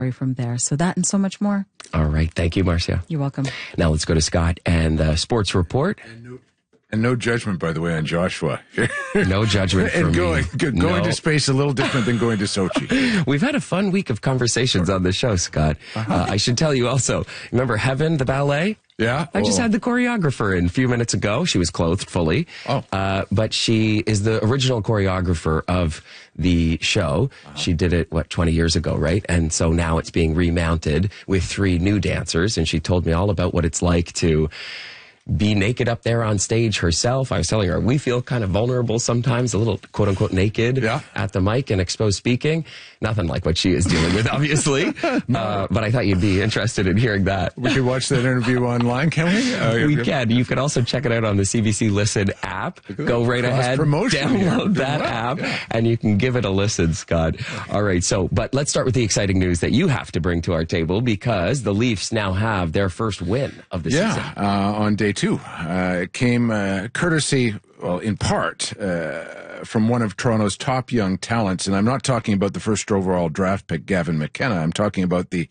from there. So that and so much more. All right. Thank you, Marcia. You're welcome. Now let's go to Scott and the sports report. And no judgment, by the way, on Joshua. No judgment from going No. to space a little different than going to Sochi. We've had a fun week of conversations on the show, Scott. I should tell you also, remember Heaven, the ballet? Yeah. I just had the choreographer in a few minutes ago. She was clothed fully. But she is the original choreographer of the show. She did it, 20 years ago, right? And so now it's being remounted with 3 new dancers. And she told me all about what it's like to be naked up there on stage herself. I was telling her, we feel kind of vulnerable sometimes, a little quote unquote naked at the mic and exposed speaking. Nothing like what she is dealing with, obviously. But I thought you'd be interested in hearing that. We could watch that interview online, can we? We can. You can also check it out on the CBC Listen app. Go right ahead, download that app, and you can give it a listen, Scott. All right. But let's start with the exciting news that you have to bring to our table, because the Leafs now have their first win of the season. On day 2. It came courtesy, well, in part, from one of Toronto's top young talents. And I'm not talking about the first overall draft pick, Gavin McKenna. I'm talking about the,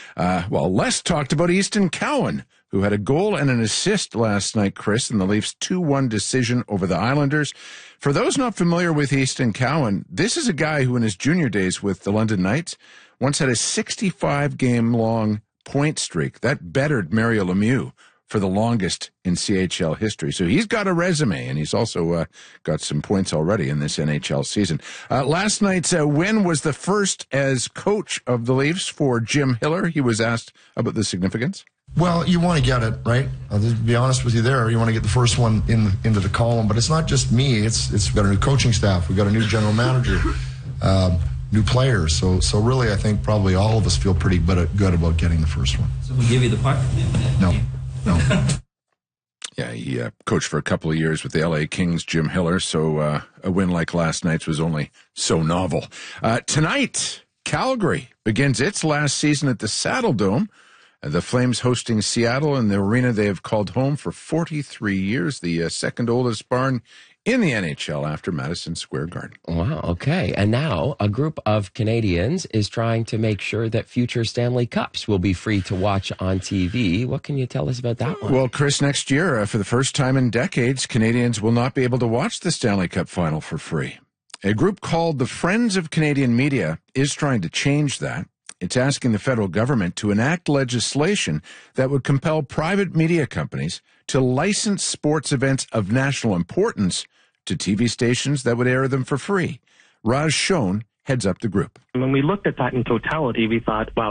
less talked about Easton Cowan, who had a goal and an assist last night, Chris, in the Leafs' 2-1 decision over the Islanders. For those not familiar with Easton Cowan, this is a guy who in his junior days with the London Knights once had a 65-game-long point streak. That bettered Mario Lemieux for the longest in CHL history. So he's got a resume, and he's also got some points already in this NHL season. Last night's win was the first as coach of the Leafs for Jim Hiller. He was asked about the significance. Well, you want to get it, right? I'll just be honest with you there. You want to get the first one into the column. But it's not just me. It's got a new coaching staff. We've got a new general manager, new players. So really, I think probably all of us feel pretty good about getting the first one. So we give you the puck? No. Yeah, he coached for a couple of years with the LA Kings, Jim Hiller, so a win like last night's was only so novel. Tonight, Calgary begins its last season at the Saddle Dome. The Flames hosting Seattle in the arena they have called home for 43 years, the second oldest barn in the NHL after Madison Square Garden. Wow, okay. And now a group of Canadians is trying to make sure that future Stanley Cups will be free to watch on TV. What can you tell us about that one? Well, Chris, next year, for the first time in decades, Canadians will not be able to watch the Stanley Cup final for free. A group called the Friends of Canadian Media is trying to change that. It's asking the federal government to enact legislation that would compel private media companies to license sports events of national importance to TV stations that would air them for free. Raj Shone heads up the group. When we looked at that in totality, we thought, wow,